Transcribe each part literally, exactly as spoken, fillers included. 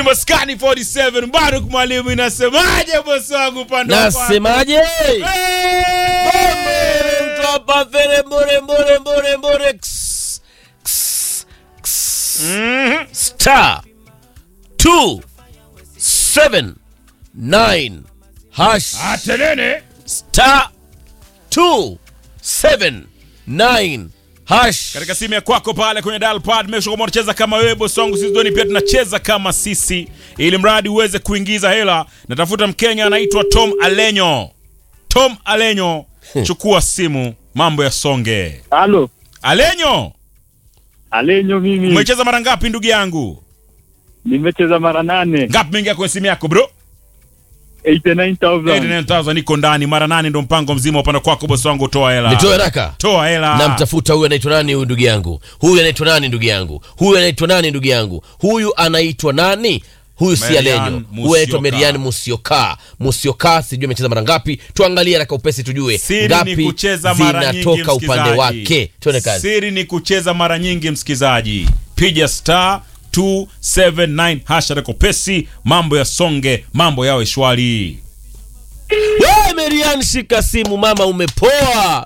Maskani forty-seven Baruk Mwalimu inasemaje bosi wangu pande wako? Nasemaje? Mtopa vere mbore mbore mbore mbore ks, ks, ks. Mm-hmm. Star two seven nine hash. Atelene Star two seven nine hash. katika simu ya kwako pale kwenye dial pad. Make sure kama unacheza kama wewe bosi wangu, sisi doni pia tunacheza kama sisi, ili mradi uweze kuingiza hela. Natafuta Mkenya anaitwa Tom Alenyo. Tom Alenyo, chukua simu, mambo ya songe. Halo. Alenyo. Alenyo mimi. Umecheza mara ngapi ndugu yangu? Nimecheza mara nane. Ngapi mengi kwenye simu yako bro? eighty-nine thousand. eighty-nine thousand niko ndani. Mara nane ndo mpango mzima upande kwako bosi wangu, toa hela. Nitoe haraka. Toa hela. Na mtafuta huyu anaitwa nani huyu ndugu yangu? Huyu anaitwa nani ndugu yangu? Huyu anaitwa nani ndugu yangu? Huyu anaitwa nani? Huyu si Alenyo. Huyu anaitwa Merian Musioka. Musioka sijui amecheza mara ngapi. Tuangalie haraka upesi tujue Siri ngapi zinatoka upande wake. Tuone kazi. Siri ni kucheza mara nyingi msikizaji. Piga star two seven nine hash haraka upesi, mambo ya songe, mambo yawe shwari. Wewe Merian shika simu mama, umepoa.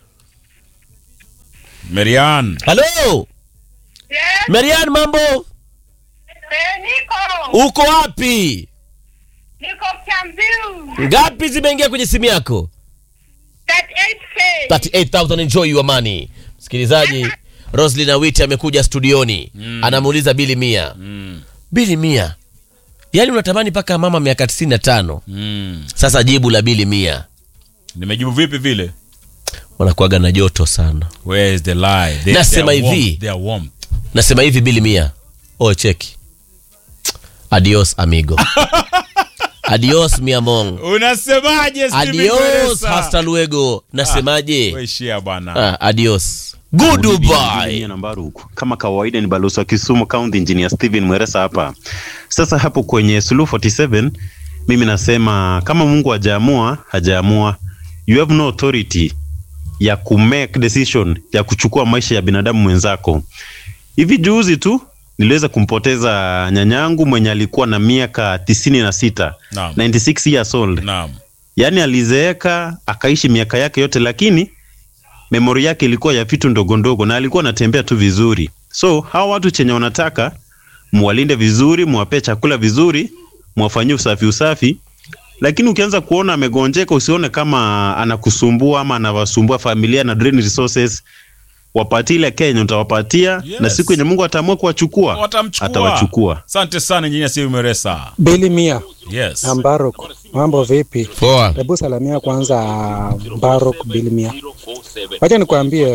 Merian. Hello. Yes. Merian mambo? Eh, niko. Uko wapi? Niko Kiambu. Ngapi zimeingia kwenye simu yako? thirty-eight K. thirty-eight thousand, enjoy your money. Msikilizaji, Roslyn Awiti amekuja studioni. Mm. Anamuuliza Bili Mia. Mm. Bili Mia. Yaani unatamani paka mama miaka tisini na tano. Mm. Sasa jibu la Bili Mia. Nimejibu vipi vile? Wanakuaga na joto sana. Where is the lie? They, Nasema hivi. They are warm. Nasema hivi Bili Mia. Oh, cheki. Adios amigo. Adios mi among. Unasemaje Steve? Adios hasta luego. Nasemaje? Ah, weishia bwana. Ah, adios. Goodbye. Kama kawaida ni balozi wa Kisumu County Engineer Steven Mweresa hapa. Sasa hapo kwenye Sulu forty-seven mimi nasema kama Mungu hajaamua, hajaamua. You have no authority ya ku make decision ya kuchukua maisha ya binadamu mwenzako. Hivi juzi tu niliweza kumpoteza nyanyangu mwenye alikuwa na miaka tisini na sita. Naam. ninety-six years old. Naam. Yaani alizeeka akaishi miaka yake yote, lakini memory yake ilikuwa ya vitu ndogo ndogo na alikuwa anatembea tu vizuri. So hawa watu chenye wanataka muwalinde vizuri, muwape chakula vizuri, muwafanyie usafi usafi. Lakini ukianza kuona amegonjeka usione kama anakusumbua ama anawasumbua familia na drain resources. Wapatie ile Kenya utawapatia. Yes. Na siku yenye Mungu ataamua kuwachukua atawachukua. Asante sana Engineer Steve Mweresa. Bili Mia. Yes. Mbaruk. Mambo vipi? Poa. Hebu salamia kwanza Mbaruk Bili Mia. Wacha nikwambie